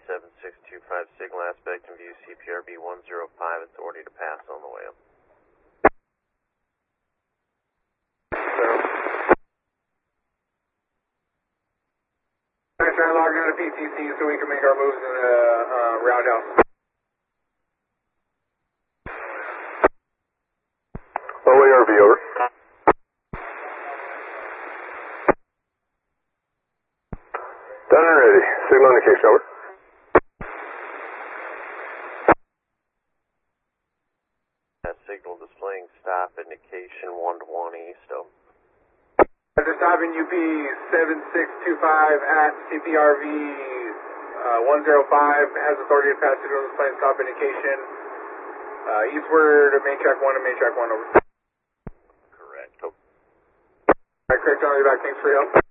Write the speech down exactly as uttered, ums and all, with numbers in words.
seven six two five signal aspect and view C P R V one zero five, authority to pass on the way up. I'm trying to log out of P T C so we can make our moves in the uh, roundhouse. O A R V, over. Done and ready. Signal indication, over. That signal displaying stop indication one to one east, over. After stopping U P seven six two five at C P R V uh, one zero five, has authority to pass signal displaying stop indication uh, eastward to main track one and main track one, over. Correct. Oh. Alright, correct, I'll be back. Thanks for your help.